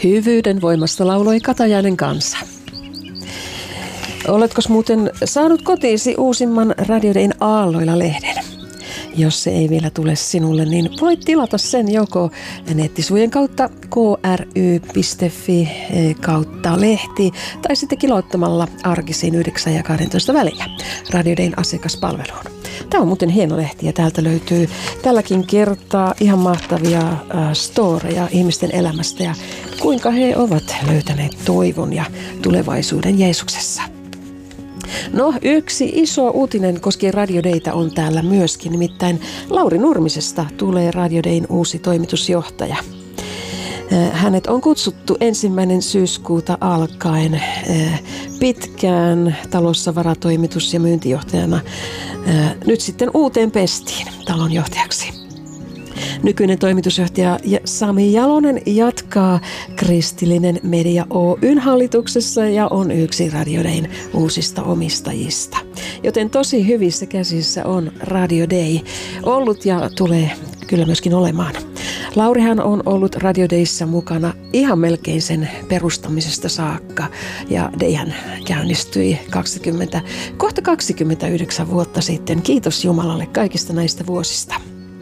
Hyvyyden voimasta lauloi Katajainen kansa. Oletko muuten saanut kotiisi uusimman Radio Dayn Aalloilla-lehden? Jos se ei vielä tule sinulle, niin voit tilata sen joko nettisivujen kautta kry.fi kautta lehti tai sitten kiloittamalla arkisin 9 ja 12 välillä Radio Dayn asiakaspalveluun. Tämä on muuten hieno lehti ja täältä löytyy tälläkin kertaa ihan mahtavia storeja ihmisten elämästä ja kuinka he ovat löytäneet toivon ja tulevaisuuden Jeesuksessa. No, yksi iso uutinen koskien Radio Dayta on täällä myöskin, nimittäin Lauri Nurmisesta tulee Radio Dayn uusi toimitusjohtaja. Hänet on kutsuttu 1. syyskuuta alkaen pitkään talossa varatoimitus- ja myyntijohtajana nyt sitten uuteen pestiin talonjohtajaksi. Nykyinen toimitusjohtaja Sami Jalonen jatkaa Kristillinen Media Oyn hallituksessa ja on yksi Radio Dayn uusista omistajista. Joten tosi hyvissä käsissä on Radio Day ollut ja tulee kyllä myöskin olemaan. Laurihan on ollut Radio Dayssä mukana ihan melkein sen perustamisesta saakka ja Dayhän käynnistyi kohta 29 vuotta sitten. Kiitos Jumalalle kaikista näistä vuosista.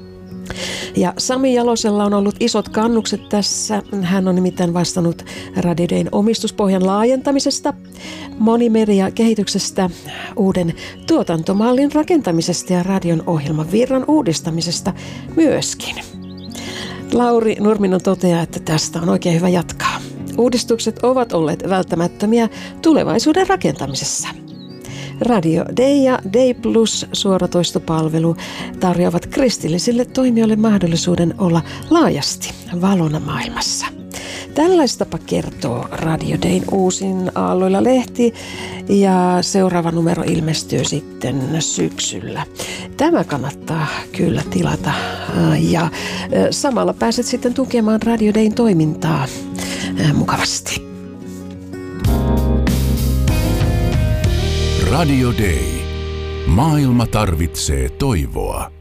Ja Sami Jalosella on ollut isot kannukset tässä. Hän on nimittäin vastannut Radio Dayn omistuspohjan laajentamisesta, monimedia-kehityksestä, uuden tuotantomallin rakentamisesta ja radion ohjelman virran uudistamisesta myöskin. Lauri Nurminen toteaa, että tästä on oikein hyvä jatkaa. Uudistukset ovat olleet välttämättömiä tulevaisuuden rakentamisessa. Radio Day ja Day Plus suoratoistopalvelu tarjoavat kristillisille toimijoille mahdollisuuden olla laajasti valona maailmassa. Tällaistapa kertoo Radio Dayn uusin Aalloilla-lehti ja seuraava numero ilmestyy sitten syksyllä. Tämä kannattaa kyllä tilata ja samalla pääset sitten tukemaan Radio Dayn toimintaa mukavasti. Radio Day. Maailma tarvitsee toivoa.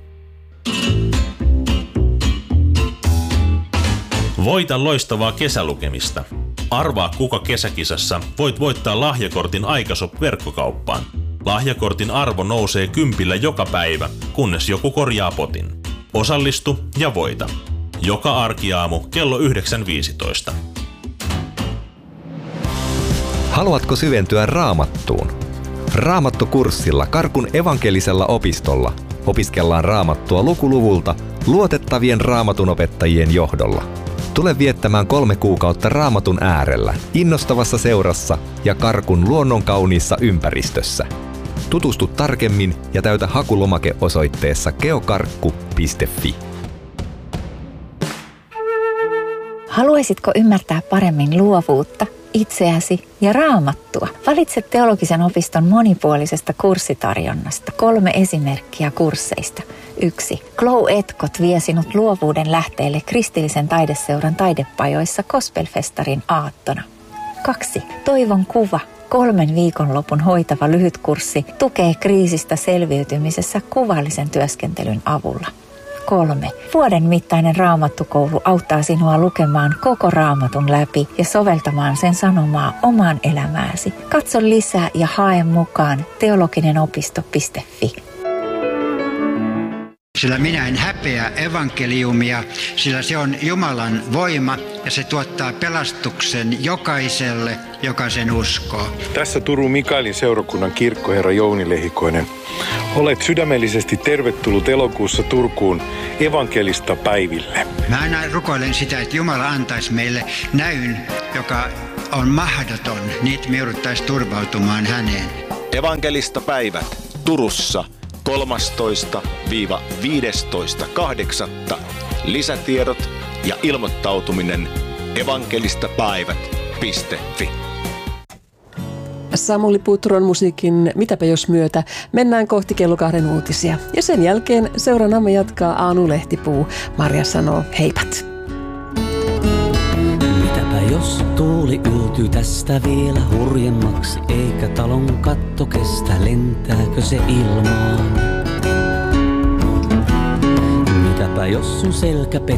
Voita loistavaa kesälukemista. Arvaa kuka kesäkisassa voit voittaa lahjakortin Aikashop-verkkokauppaan. Lahjakortin arvo nousee 10 joka päivä, kunnes joku korjaa potin. Osallistu ja voita. Joka arkiaamu kello 9.15. Haluatko syventyä Raamattuun? Raamattukurssilla Karkun evankelisella opistolla opiskellaan Raamattua lukuluvulta luotettavien raamatunopettajien johdolla. Tule viettämään 3 kuukautta Raamatun äärellä, innostavassa seurassa ja Karkun luonnonkauniissa ympäristössä. Tutustu tarkemmin ja täytä hakulomake osoitteessa geokarkku.fi. Haluaisitko ymmärtää paremmin luovuutta, itseäsi ja Raamattua? Valitse teologisen opiston monipuolisesta kurssitarjonnasta 3 esimerkkiä kursseista. 1. Glow Etkot vie sinut luovuuden lähteelle kristillisen taideseuran taidepajoissa Gospelfestarin aattona. 2. Toivon kuva. 3 viikonlopun hoitava lyhytkurssi tukee kriisistä selviytymisessä kuvallisen työskentelyn avulla. 3. Vuoden mittainen raamattukoulu auttaa sinua lukemaan koko Raamatun läpi ja soveltamaan sen sanomaa omaan elämääsi. Katso lisää ja hae mukaan teologinenopisto.fi. Sillä minä en häpeä evankeliumia, sillä se on Jumalan voima ja se tuottaa pelastuksen jokaiselle, joka sen uskoo. Tässä Turun Mikaelin seurakunnan kirkkoherra Jouni Lehikoinen. Olet sydämellisesti tervetullut elokuussa Turkuun evankelista päiville. Mä aina rukoilen sitä, että Jumala antaisi meille näyn, joka on mahdoton, niin me jouduttaisiin turvautumaan häneen. Evankelista päivät Turussa 13-15.8. Lisätiedot ja ilmoittautuminen evankelistapäivät.fi. Samuli Putron musiikin Mitäpä jos myötä mennään kohti kello 2 uutisia. Ja sen jälkeen seuranamme jatkaa Aanu Lehtipuu. Marja sanoo heipat. Mitäpä jos tuuli yltyy tästä vielä hurjemmaksi, eikä talon katto kestä, lentääkö se ilmaan? Mitäpä jos sun selkä